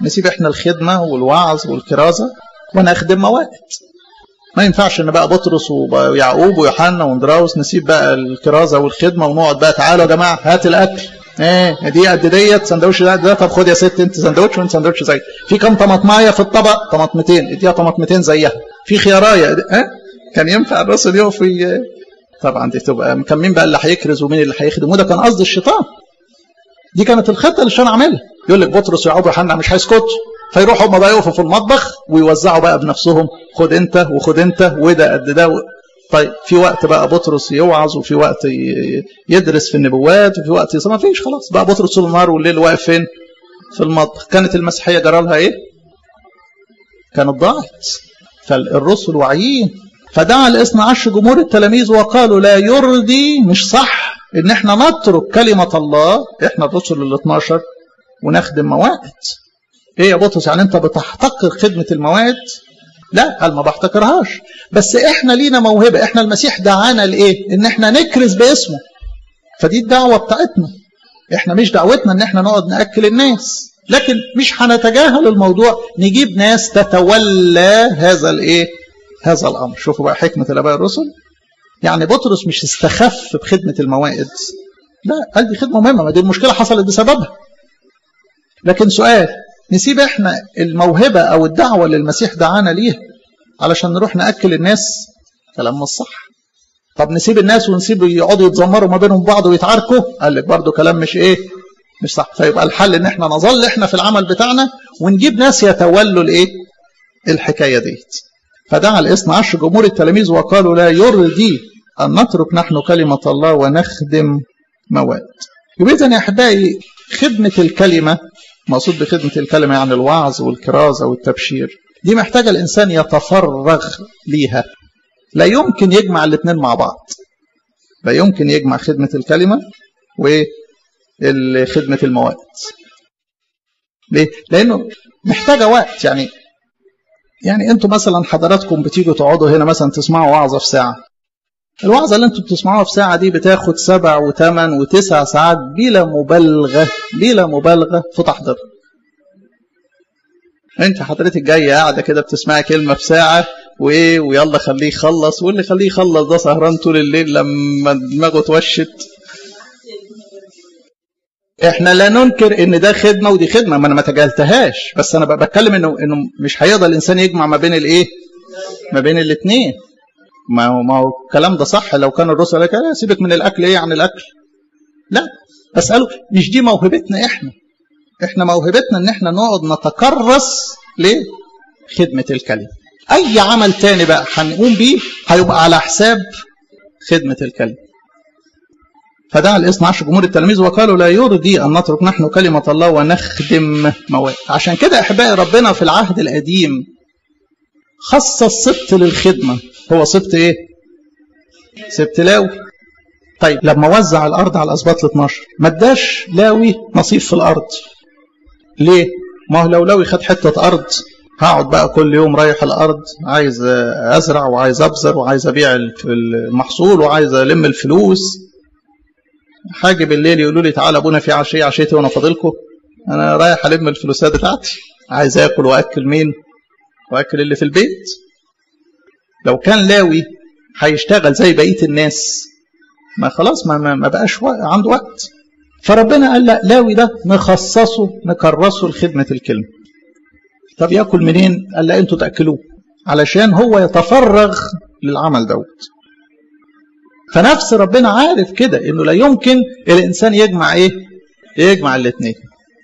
نسيب احنا الخدمة والوعظ والكرازة ونخدم موائد. ما ينفعش ان بقى بطرس ويعقوب ويوحنا واندراوس نسيب بقى الكرازة والخدمة ونقعد بقى تعالوا يا جماعة هات الاكل، ايه دي قد ديت سندوتش ده، طب خد يا ست انت سندوتش وانت سندوتش زي، في كام طماطمايه في الطبق، طماطمتين اديها طماطمتين زيها، في خيارايه كان ينفع الرسل يقف طبعا دي تبقى كان مين بقى اللي هيكرز ومين اللي هيخدم، وده كان قصد الشيطان. دي كانت الخطه اللي الشيطان عاملها، يقول لك بطرس ويعقوب ويوحنا مش هيسكتوا، فيروحوا هم بقى يقفوا في المطبخ ويوزعوا بقى بنفسهم، خد انت وخد انت وده قد ده طيب في وقت بقى بطرس يوعظ وفي وقت يدرس في النبوات وفي وقت ما فيش، خلاص بقى بطرس طول النهار والليل واقف فين؟ في المطبخ. كانت المسيحيه جرى لها ايه؟ كانت ضاعت. فالرسل واعيين، فدعا ال12 جمهور التلاميذ وقالوا لا يرضي، مش صح ان احنا نترك كلمه الله احنا الرسل ال12 ونخدم موائد. ايه يا بطرس يعني انت بتحتقر خدمه الموائد؟ لا، قال ما بحتكرهاش، بس احنا لينا موهبه، احنا المسيح دعانا لايه؟ ان احنا نكرز باسمه، فدي الدعوه بتاعتنا. احنا مش دعوتنا ان احنا نقعد ناكل الناس، لكن مش هنتجاهل الموضوع، نجيب ناس تتولى هذا الايه؟ هذا الامر. شوفوا بقى حكمه الاباء الرسل. يعني بطرس مش استخف بخدمه الموائد، لا، قال دي خدمه مهمه، ما دي المشكله حصلت بسببها. لكن سؤال، نسيب احنا الموهبة او الدعوة اللي المسيح دعانا ليها علشان نروح نأكل الناس؟ كلام مش صح. طب نسيب الناس ونسيب يقعدوا يتذمروا ما بينهم بعض ويتعاركوا؟ قال لك برضو كلام مش ايه؟ مش صح. فيبقى الحل ان احنا نظل احنا في العمل بتاعنا ونجيب ناس يتولوا الايه؟ الحكاية ديت. فدعا ال12 جمهور التلاميذ وقالوا لا يرضي ان نترك نحن كلمة الله ونخدم موائد. يبقى إذن يا احبائي خدمة الكلمة، مقصود بخدمة الكلمة يعني الوعظ والكرازة والتبشير، دي محتاجة الإنسان يتفرغ ليها. لا يمكن يجمع الاثنين مع بعض، لا يمكن يجمع خدمة الكلمة وخدمة الموائد. ليه؟ لأنه محتاجة وقت. يعني أنتم مثلا حضراتكم بتيجوا تقعدوا هنا مثلا تسمعوا وعظة في ساعة، الوعظة اللي أنتم بتسمعوها في ساعة دي بتاخد 7 و8 و9 ساعات بلا مبالغة في تحضيرها. أنت حضرتك جاية قاعدة كده بتسمعي كلمة في ساعة ويلا خليه يخلص، واللي خليه يخلص ده سهران طول الليل لما دماغه توشت. احنا لا ننكر ان ده خدمة ودي خدمة، ما انا ما تجاهلتهاش، بس انا بتكلم انه مش هيقدر الانسان يجمع ما بين الايه؟ ما بين الاثنين. ما هو الكلام ده صح لو كان الرسل قال لك سيبك من الاكل، ايه عن الاكل؟ لا، بس قالوا مش دي موهبتنا احنا موهبتنا ان احنا نقعد نتكرس لخدمة الكلمة. اي عمل تاني بقى هنقوم بيه هيبقى على حساب خدمة الكلمة. فدعا ال12 جمهور التلاميذ وقالوا لا يرضي ان نترك نحن كلمة الله ونخدم موائد. عشان كده احبائي ربنا في العهد القديم خصص سبت للخدمة، هو سبت ايه؟ سبت لاوي. طيب لما وزع الارض على الاسباط ال12 ما اداش لاوي نصيب في الارض. ليه؟ ما هو لو لاوي خد حتة ارض هقعد بقى كل يوم رايح الارض عايز ازرع وعايز ابذر وعايز ابيع المحصول وعايز الم الفلوس، حاجة بالليل يقولوا لي تعالى ابونا في عشيتي وانا فاضلكم، انا رايح الم الفلوسات بتاعتي، عايز اكل واكل مين؟ واكل اللي في البيت. لو كان لاوي هيشتغل زي بقية الناس ما خلاص ما بقاش عنده وقت. فربنا قال لا، لاوي ده نخصصه نكرسه لخدمة الكلمة. طب ياكل منين؟ قال لا انتوا تاكلوه علشان هو يتفرغ للعمل دوت. فنفس ربنا عارف كده انه لا يمكن الانسان يجمع ايه؟ يجمع الاثنين.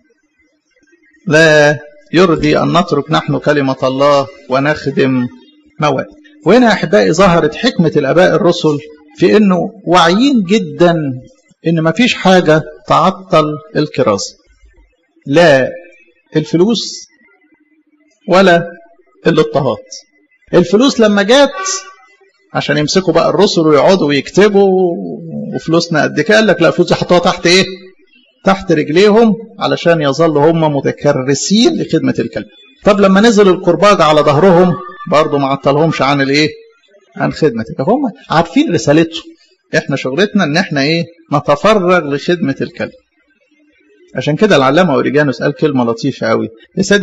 لا يرضي ان نترك نحن كلمة الله ونخدم موائد. وهنا يا احبائي ظهرت حكمة الاباء الرسل في انه واعيين جدا ان ما فيش حاجة تعطل الكرازة، لا الفلوس ولا الاضطهاد. الفلوس لما جات عشان يمسكوا بقى الرسل ويقعدوا ويكتبوا وفلوسنا قد كده، قال لك لا، فلوس يحطوها تحت ايه؟ تحت رجليهم علشان يظلوا هم متكرسين لخدمة الكلمة. طب لما نزل الكرباج على ظهرهم برضه ما عطلهمش عن الايه؟ عن خدمة الكلمة. هم عارفين رسالته. احنا شغلتنا ان احنا ايه؟ نتفرغ لخدمة الكلمة. عشان كده العلامة أوريجانوس قال كلمة لطيفة قوي.